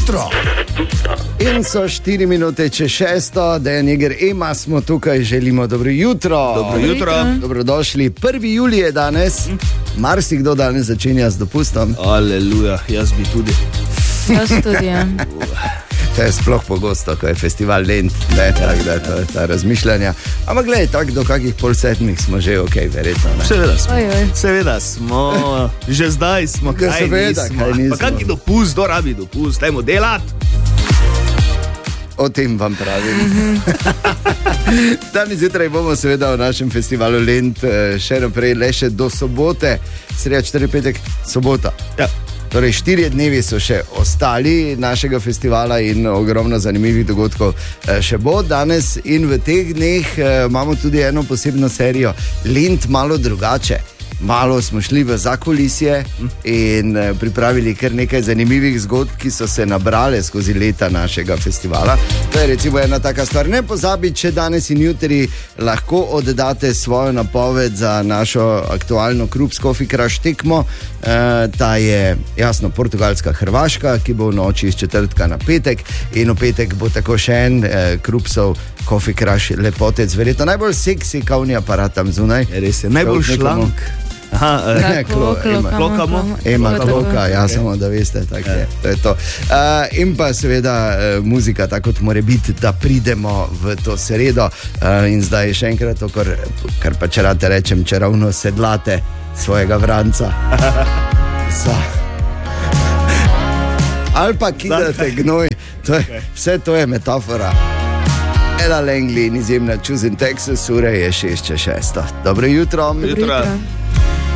jutro. In so 4 minute čez 6, Dejan Jeger, Ema smo tukaj, želimo dobro jutro. Dobro jutro. Dobrodošli, 1. julij je danes, marsikdo danes začenja z dopustom. Aleluja, jaz bi tudi. Jaz tudi, ja. To je sploh pogosto, ko je festival Lent, ne, tako da to je ta razmišljanja. Ampak gledaj, tako do kakih 6:30 smo že ok, verjetno. Ne? Seveda smo, že zdaj smo, kaj seveda, nismo. kaj nismo. Pa kak je dopust, kdo rabi dopust, dajmo delati. O tem vam pravim. Danes zjutraj bomo seveda v našem festivalu Lent še naprej, le še do sobote, sreda, četrtek, petek, sobota. Ja. Torej, 4 dnevi so še ostali našega festivala in ogromno zanimivih dogodkov še bo danes. In v teh dneh imamo tudi eno posebno serijo Lent malo drugače. Malo smo šli v zakulisje in pripravili kar nekaj zanimivih zgodb, ki so se nabrale skozi leta našega festivala. To je recimo ena taka stvar. Ne pozabite, če danes in jutri lahko oddate svojo napoved za našo aktualno Krups Coffee Crush tekmo. Ta je jasno Portugalska-Hrvaška, ki bo v noči iz četrtka na petek. In v petek bo tako še en Krupsov Coffee Crush lepotec. Verjetno najbolj seksi kavni aparat tam zunaj. Res je, najbolj šlank. Aha, klokamo. Ema kloka, ja, samo da veste, tako je. To je to. In pa seveda muzika, tako kot mora biti, da pridemo v to sredo. In zdaj še enkrat to, kar pa če rade rečem, če ravno sedlate svojega vranca. Ali pa kidate gnoj. Vse to je metafora. Ella Langley in izjemna Choosing Texas, ura je 6:06. Dobro jutro. Jutro.